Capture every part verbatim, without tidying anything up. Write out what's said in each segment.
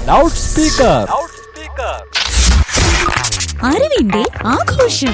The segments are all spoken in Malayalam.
Loud speaker. അറിവിന്റെ ആഘോഷം.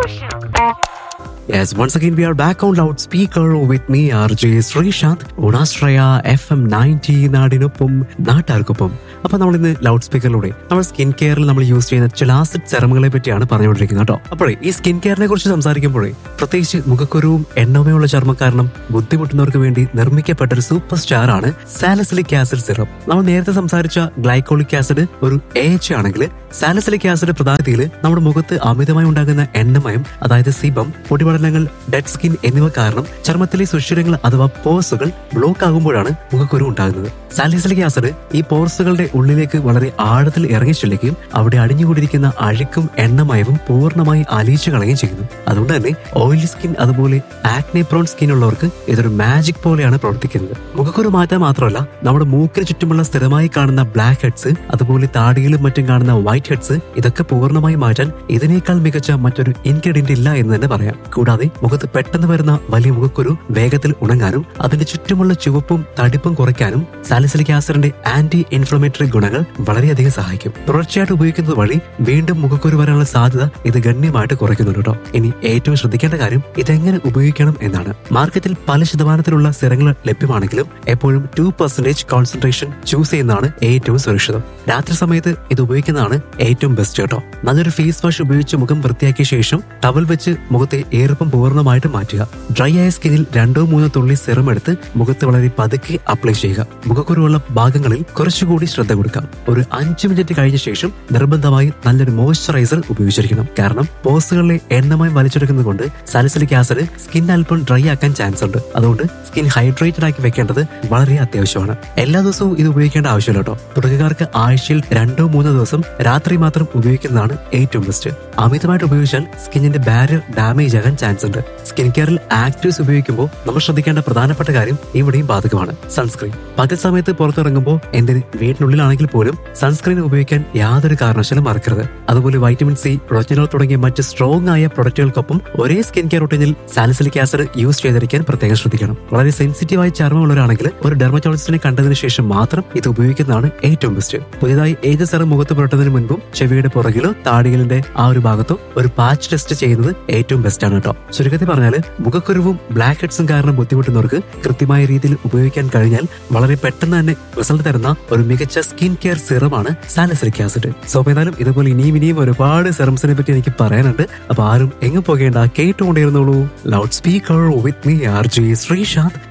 Yes, once again we are back on loudspeaker with me R J Srishant on Astraya F M ninety നാടിനൊപ്പം നാട്ടാർക്കൊപ്പം. അപ്പൊ നമ്മൾ ഇന്ന് ലൗഡ് സ്പീക്കറിലൂടെ നമ്മൾ സ്കിൻ കെയറിൽ നമ്മൾ യൂസ് ചെയ്യുന്ന ചില ആസിഡ് സെറമുകളെ പറ്റിയാണ് പറഞ്ഞുകൊണ്ടിരിക്കുന്നത് കേട്ടോ. അപ്പോഴേ ഈ സ്കിൻ കെയറിനെ കുറിച്ച് സംസാരിക്കുമ്പോഴേ പ്രത്യേകിച്ച് മുഖക്കുരുവും എണ്ണമയുള്ള ചർമ്മ കാരണം ബുദ്ധിമുട്ടുന്നവർക്ക് വേണ്ടി നിർമ്മിക്കപ്പെട്ട ഒരു സൂപ്പർ സ്റ്റാർ ആണ് സാലിസിലിക് ആസിഡ് സിറം. നമ്മൾ നേരത്തെ സംസാരിച്ച ഗ്ലൈക്കോളിക് ആസിഡ് ഒരു എ എച്ച് ആണെങ്കിൽ സാലിസിലിക് ആസിഡ് പ്രധാനത്തിൽ നമ്മുടെ മുഖത്ത് അമിതമായി ഉണ്ടാകുന്ന എണ്ണമയം, അതായത് സിബം, പൊടിപടലങ്ങൾ, ഡെഡ് സ്കിൻ എന്നിവ കാരണം ചർമ്മത്തിലെ സുഷിരങ്ങൾ അഥവാ പോഴ്സുകൾ ബ്ലോക്ക് ആകുമ്പോഴാണ് മുഖക്കുരു ഉണ്ടാകുന്നത്. സാലിസിലിക് ആസിഡ് ഈ പോഴ്സുകളുടെ ഉള്ളിലേക്ക് വളരെ ആഴത്തിൽ ഇറങ്ങിച്ചെല്ലുകയും അവിടെ അടിഞ്ഞുകൂടിയിരിക്കുന്ന അഴുക്കും എണ്ണമയവും പൂർണ്ണമായി അലിയിച്ചു കളയുകയും ചെയ്യുന്നു. അതുകൊണ്ട് തന്നെ ഓയിലി സ്കിൻ അതുപോലെ ആക്നെ പ്രോൺ സ്കിൻ ഉള്ളവർക്ക് ഇതൊരു മാജിക് പോലെയാണ് പ്രവർത്തിക്കുന്നത്. മുഖക്കുരു മാറ്റാൻ മാത്രമല്ല, നമ്മുടെ മൂക്കിന് ചുറ്റുമുള്ള സ്ഥിരമായി കാണുന്ന ബ്ലാക്ക് ഹെഡ്സ്, അതുപോലെ താടിയിലും മറ്റും കാണുന്ന വൈറ്റ് ഹെഡ്സ്, ഇതൊക്കെ പൂർണ്ണമായി മാറ്റാൻ ഇതിനേക്കാൾ മികച്ച മറ്റൊരു ഇൻഗ്രീഡിയന്റ് ഇല്ല എന്ന് തന്നെ പറയാം. കൂടാതെ മുഖത്ത് പെട്ടെന്ന് വരുന്ന വലിയ മുഖക്കുരു വേഗത്തിൽ ഉണങ്ങാനും അതിന്റെ ചുറ്റുമുള്ള ചുവപ്പും തടിപ്പും കുറയ്ക്കാനും സാലിസിലിക് ആസിഡിന്റെ ആന്റി ഇൻഫ്ലമേറ്ററി ഗുണങ്ങൾ വളരെയധികം സഹായിക്കും. തുടർച്ചയായിട്ട് ഉപയോഗിക്കുന്നത് വഴി വീണ്ടും മുഖക്കുരു വരാനുള്ള സാധ്യത ഇത് ഗണ്യമായിട്ട് കുറയ്ക്കുന്നുണ്ട് കേട്ടോ. ഇനി ഏറ്റവും ശ്രദ്ധിക്കേണ്ട കാര്യം ഇതെങ്ങനെ ഉപയോഗിക്കണം എന്നാണ്. മാർക്കറ്റിൽ പല ശതമാനത്തിലുള്ള സിറങ്ങൾ ലഭ്യമാണെങ്കിലും എപ്പോഴും ടു പെർസെന്റേജ് കോൺസെൻട്രേഷൻ ചൂസ് ചെയ്യുന്നതാണ് ഏറ്റവും സുരക്ഷിതം. രാത്രി സമയത്ത് ഇത് ഉപയോഗിക്കുന്നതാണ് ഏറ്റവും ബെസ്റ്റ് കേട്ടോ. നല്ലൊരു ഫേസ് വാഷ് ഉപയോഗിച്ച് മുഖം വൃത്തിയാക്കിയ ശേഷം ടവൽ വെച്ച് മുഖത്തെ ഈർപ്പം പൂർണ്ണമായിട്ട് മാറ്റുക. ഡ്രൈ ആയ സ്കിന്നിൽ രണ്ടോ മൂന്നോ തുള്ളി സിറം എടുത്ത് മുഖത്ത് വളരെ പതുക്കെ അപ്ലൈ ചെയ്യുക. മുഖക്കുരുവുള്ള ഭാഗങ്ങളിൽ കുറച്ചുകൂടി ശ്രദ്ധ കൊടുക്കാം. ഒരു അഞ്ചു മിനിറ്റ് കഴിഞ്ഞ ശേഷം നിർബന്ധമായി നല്ലൊരു മോയ്സ്ചറൈസർ ഉപയോഗിച്ചിരിക്കണം. കാരണം പോഴ്സുകളിലെ എണ്ണമയം വലിച്ചെടുക്കുന്നത് കൊണ്ട് സാലിസിലിക് ആസിഡ് സ്കിൻ അല്പം ഡ്രൈ ആക്കാൻ ചാൻസ് ഉണ്ട്. അതുകൊണ്ട് സ്കിൻ ഹൈഡ്രേറ്റഡ് ആക്കി വെക്കേണ്ടത് വളരെ അത്യാവശ്യമാണ്. എല്ലാ ദിവസവും ഇത് ഉപയോഗിക്കേണ്ട ആവശ്യമില്ല കേട്ടോ. തുടക്കക്കാർക്ക് ആഴ്ചയിൽ രണ്ടോ മൂന്നോ ദിവസം രാത്രി മാത്രം ഉപയോഗിക്കുന്നതാണ് ഏറ്റവും ബെസ്റ്റ്. അമിതമായിട്ട് ഉപയോഗിച്ചാൽ സ്കിന്നിന്റെ ബാരിയർ ഡാമേജ് ആകാൻ ചാൻസ് ഉണ്ട്. സ്കിൻ കെയറിൽ ആക്റ്റീവ്സ് ഉപയോഗിക്കുമ്പോൾ നമ്മൾ ശ്രദ്ധിക്കേണ്ട പ്രധാനപ്പെട്ട കാര്യം ഇവിടെയും ബാധകമാണ്. സൺസ്ക്രീൻ. പകൽ സമയത്ത് പുറത്തിറങ്ങുമ്പോൾ എന്തിന് വീട്ടിനുള്ളിലാണെങ്കിൽ പോലും സൺസ്ക്രീൻ ഉപയോഗിക്കാൻ യാതൊരു കാരണവശാലും മറക്കരുത്. അതുപോലെ വൈറ്റമിൻ സി, റൊറ്റിനോൾ തുടങ്ങിയ മറ്റ് സ്ട്രോങ് ആയ പ്രൊഡക്റ്റുകൾക്കൊപ്പം ഒരേ skin care റൂട്ടീനിൽ salicylic acid use ചെയ്തിരിക്കാൻ പ്രത്യേകം ശ്രദ്ധിക്കണം. വളരെ സെൻസിറ്റീവായ ചർമ്മമുള്ളവരാണെങ്കിൽ ഒരു ഡെർമറ്റോളജിസ്റ്റിനെ കണ്ടതിന് ശേഷം മാത്രം ഇത് ഉപയോഗിക്കുന്നതാണ് ഏറ്റവും ബെസ്റ്റ്. പുതിയതായി ഏത് സെറം മുഖത്ത് പുരട്ടുന്നതിന് മുൻപും ചെവിയുടെ പുറകിലോ താടികളിന്റെ ആ ഒരു ഭാഗത്തോ ഒരു പാച്ച് ടെസ്റ്റ് ചെയ്യുന്നത് ഏറ്റവും ബെസ്റ്റ് ആണ് കേട്ടോ. ചുരുക്കത്തിൽ പറഞ്ഞാൽ മുഖക്കുരുവും ബ്ലാക്ക് ഹെഡ്സും കാരണം ബുദ്ധിമുട്ടുന്നവർക്ക് കൃത്യമായ രീതിയിൽ ഉപയോഗിക്കാൻ കഴിഞ്ഞാൽ വളരെ പെട്ടെന്ന് തന്നെ റിസൾട്ട് തരുന്ന ഒരു മികച്ച skin care സിറമാണ് salicylic acid. So ഏതായാലും ഇതുപോലെ ഇനിയും ഇനിയും ഒരുപാട് സിറംസിനെ പറ്റി എനിക്ക് പറയാനുണ്ട്. അപ്പൊ ആരും എങ്ങും പോകേണ്ട, കേട്ടുകൊണ്ടേയിരുന്നുള്ളൂ loud speaker with me R J Sreesanth.